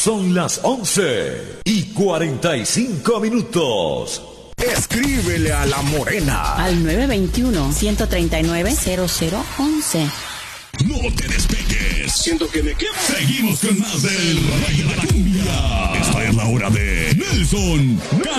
Son las 11:45. Escríbele a La Morena al 921-139-0011. No te despegues. Siento que me quemo. Seguimos con más del Rey de la Cumbia. Esta es la hora de Nelson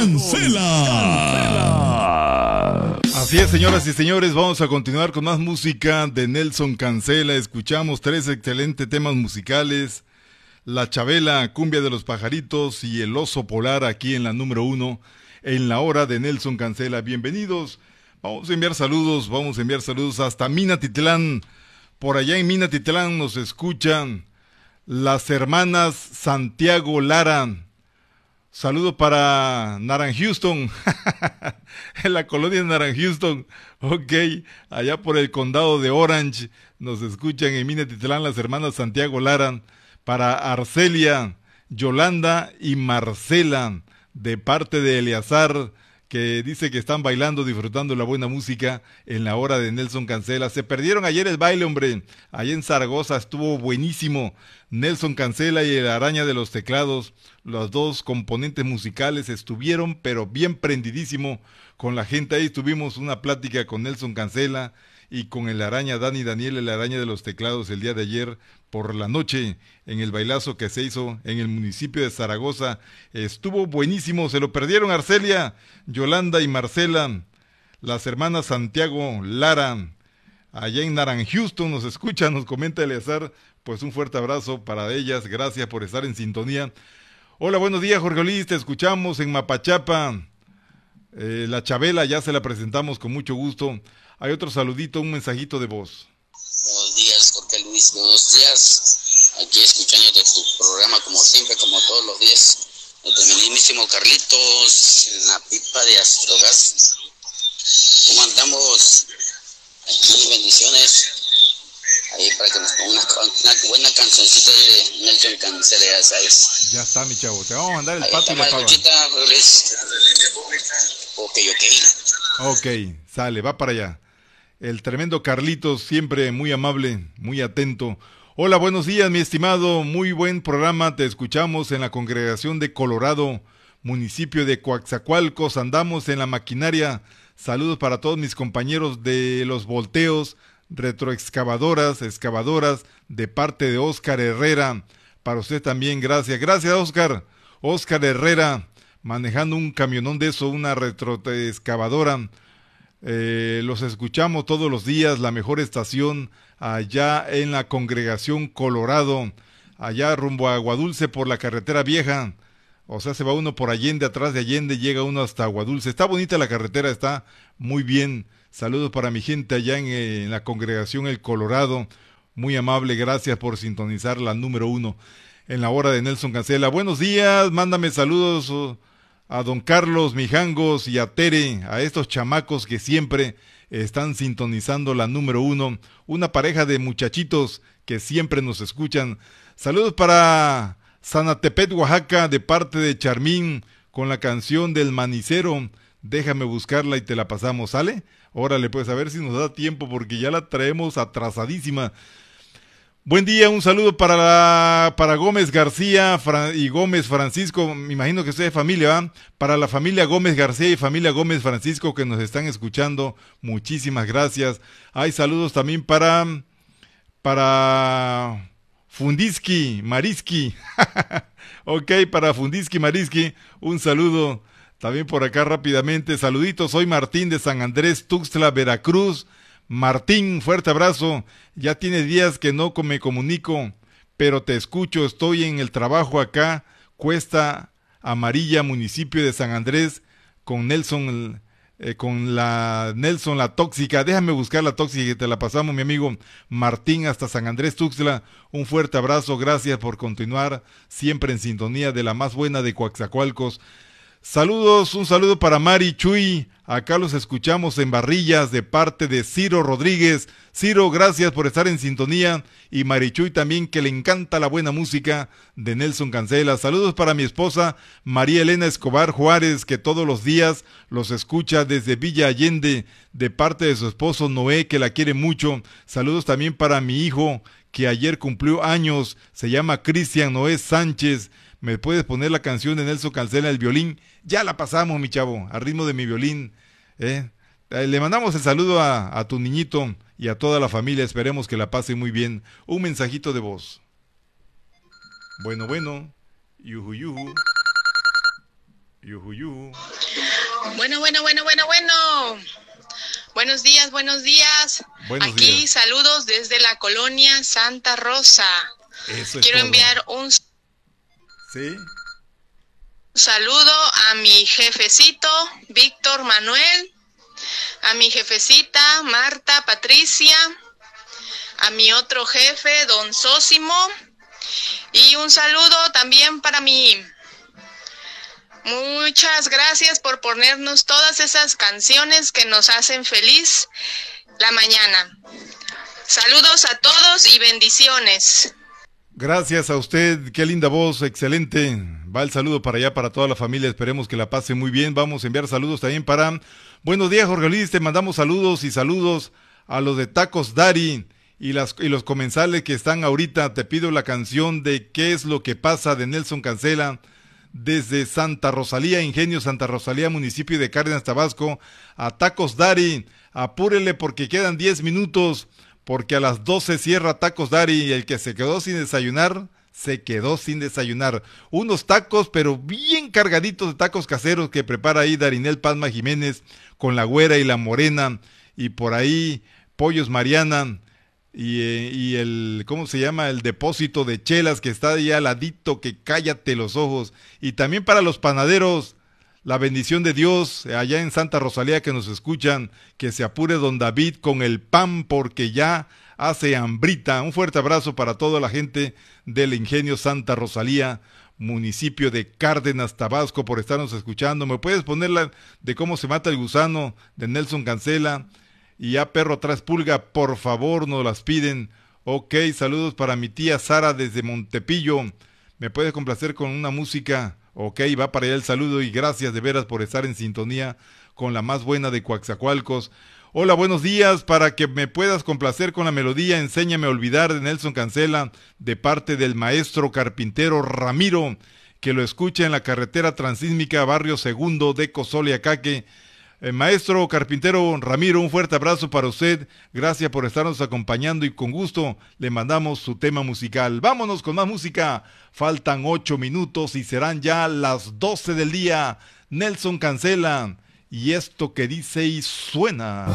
Cancela. Así es, señoras y señores, vamos a continuar con más música de Nelson Cancela. Escuchamos 3 excelentes temas musicales: La Chabela, Cumbia de los Pajaritos y El Oso Polar, aquí en la número 1, en la hora de Nelson Cancela. Bienvenidos. Vamos a enviar saludos hasta Minatitlán. Por allá en Minatitlán nos escuchan las hermanas Santiago Lara. Saludo para Naranjuston, en la colonia de Naranjuston. Ok, allá por el condado de Orange nos escuchan en Minatitlán las hermanas Santiago Lara. Para Arcelia, Yolanda y Marcela, de parte de Eleazar, que dice que están bailando, disfrutando la buena música en la hora de Nelson Cancela. Se perdieron ayer el baile, hombre. Allá en Zaragoza estuvo buenísimo. Nelson Cancela y el Araña de los Teclados, los dos componentes musicales, estuvieron pero bien prendidísimo con la gente ahí. Tuvimos una plática con Nelson Cancela y con el Araña, Daniel, el Araña de los Teclados, el día de ayer por la noche en el bailazo que se hizo en el municipio de Zaragoza. Estuvo buenísimo. Se lo perdieron Arcelia, Yolanda y Marcela, las hermanas Santiago Lara, allá en Naranjuston nos escuchan, nos comenta Eleazar. Pues un fuerte abrazo para ellas, gracias por estar en sintonía. Hola, buenos días, Jorge Luis, te escuchamos en Mapachapa. La Chabela ya se la presentamos con mucho gusto. Hay otro saludito, un mensajito de voz. Buenos días, Jorge Luis, buenos días. Aquí escuchando de tu programa como siempre, como todos los días. Desde mi mismísimo Carlitos, en la pipa de Astrogas. ¿Cómo andamos? Aquí, bendiciones. Ahí para que nos ponga una buena cancioncita de Nelson Cancela, ya sabes. Ya está, mi chavo, te vamos a mandar el ahí pato y la pava. Ok, sale, va para allá. El tremendo Carlitos, siempre muy amable, muy atento. Hola, buenos días, mi estimado, muy buen programa, te escuchamos en la congregación de Colorado, municipio de Coatzacoalcos, andamos en la maquinaria. Saludos para todos mis compañeros de los volteos, retroexcavadoras, excavadoras, de parte de Óscar Herrera. Para usted también, gracias. Gracias, Óscar. Óscar Herrera, manejando un camionón de eso, una retroexcavadora. Los escuchamos todos los días, la mejor estación, allá en la congregación Colorado, allá rumbo a Aguadulce por la carretera vieja. O sea, se va uno por Allende, atrás de Allende, llega uno hasta Aguadulce. Está bonita la carretera, está muy bien. Saludos para mi gente allá en la congregación El Colorado. Muy amable, gracias por sintonizar la número 1 en la hora de Nelson Cancela. Buenos días, mándame saludos a don Carlos Mijangos y a Tere, a estos chamacos que siempre están sintonizando la número 1. Una pareja de muchachitos que siempre nos escuchan. Saludos para Sanatepet, Oaxaca, de parte de Charmín, con la canción del Manicero. Déjame buscarla y te la pasamos, ¿sale? Órale, pues a ver si nos da tiempo porque ya la traemos atrasadísima. Buen día, un saludo para Gómez García y Gómez Francisco, me imagino que usted es familia, ¿va? Para la familia Gómez García y familia Gómez Francisco que nos están escuchando, muchísimas gracias. Hay saludos también para Fundiski Mariski, ok, para Fundiski Mariski, un saludo. También por acá rápidamente, saluditos, soy Martín de San Andrés, Tuxtla, Veracruz. Martín, fuerte abrazo, ya tiene días que no me comunico, pero te escucho, estoy en el trabajo acá, Cuesta Amarilla, municipio de San Andrés, con Nelson, la tóxica, déjame buscar la tóxica que te la pasamos, mi amigo Martín, hasta San Andrés, Tuxtla, un fuerte abrazo, gracias por continuar siempre en sintonía de la más buena de Coatzacoalcos. Saludos, un saludo para Mari Chuy, acá los escuchamos en Barrillas de parte de Ciro Rodríguez. Ciro, gracias por estar en sintonía, y Mari Chuy también, que le encanta la buena música de Nelson Cancela. Saludos para mi esposa María Elena Escobar Juárez, que todos los días los escucha desde Villa Allende, de parte de su esposo Noé, que la quiere mucho. Saludos también para mi hijo, que ayer cumplió años, se llama Cristian Noé Sánchez. ¿Me puedes poner la canción de Nelson Cancela, El Violín? Ya la pasamos, mi chavo, al ritmo de mi violín. Le mandamos el saludo a tu niñito y a toda la familia. Esperemos que la pase muy bien. Un mensajito de voz. Bueno, yuju, yuju. Yuju, yuju. Bueno. Buenos días. Buenos Aquí días. saludos desde la colonia Santa Rosa. Eso es Quiero todo. enviar un ¿Sí? saludo a mi jefecito Víctor Manuel, a mi jefecita Marta Patricia, a mi otro jefe Don Sósimo, y un saludo también para mí. Muchas gracias por ponernos todas esas canciones que nos hacen feliz la mañana. Saludos a todos y bendiciones. Gracias a usted, qué linda voz, excelente. Va el saludo para allá, para toda la familia, esperemos que la pase muy bien. Vamos a enviar saludos también para... Buenos días, Jorge Luis, te mandamos saludos a los de Tacos Dari y los comensales que están ahorita. Te pido la canción de ¿Qué es lo que pasa? De Nelson Cancela, desde Santa Rosalía, Ingenio Santa Rosalía, municipio de Cárdenas, Tabasco, a Tacos Dari. Apúrele porque quedan 10 minutos, porque a las 12 cierra Tacos Dari y el que se quedó sin desayunar, se quedó sin desayunar. Unos tacos, pero bien cargaditos de tacos caseros que prepara ahí Darinel Palma Jiménez con la güera y la morena, y por ahí Pollos Mariana, y el, ¿cómo se llama? El depósito de chelas que está ahí al ladito, que cállate los ojos. Y también para los panaderos, la bendición de Dios, allá en Santa Rosalía que nos escuchan, que se apure don David con el pan porque ya hace hambrita. Un fuerte abrazo para toda la gente del Ingenio Santa Rosalía, municipio de Cárdenas, Tabasco, por estarnos escuchando. ¿Me puedes poner la de Cómo se mata el gusano de Nelson Cancela? Y ya Perro atrás pulga, por favor, nos las piden. Ok, saludos para mi tía Sara desde Montepillo. ¿Me puedes complacer con una música? Ok, va para allá el saludo y gracias de veras por estar en sintonía con la más buena de Coaxacualcos. Hola, buenos días, para que me puedas complacer con la melodía Enséñame a olvidar de Nelson Cancela, de parte del maestro carpintero Ramiro, que lo escucha en la carretera transísmica Barrio Segundo de Cozoleacaque. Maestro carpintero Ramiro, un fuerte abrazo para usted, gracias por estarnos acompañando y con gusto le mandamos su tema musical. Vámonos con más música, faltan 8 minutos y serán ya las 12 del día. Nelson Cancela, y esto que dice y suena.